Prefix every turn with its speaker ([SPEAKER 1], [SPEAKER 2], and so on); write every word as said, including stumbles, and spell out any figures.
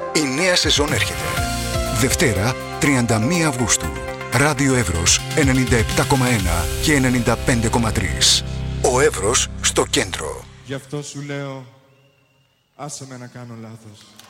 [SPEAKER 1] Η νέα σεζόν έρχεται. Δευτέρα, τριάντα μία Αυγούστου. Ράδιο Εύρος ενενήντα επτά κόμμα ένα και ενενήντα πέντε κόμμα τρία. Ο Εύρος στο κέντρο.
[SPEAKER 2] Γι' αυτό σου λέω, άσε με να κάνω λάθος.